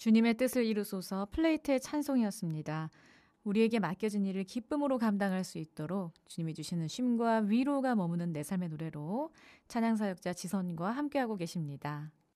주님의 뜻을 이루소서 플레이트의 찬송이었습니다. 우리에게 맡겨진 일을 기쁨으로 감당할 수 있도록 주님이 주시는 쉼과 위로가 머무는 내 삶의 노래로 찬양사역자 지선과 함께하고 계십니다.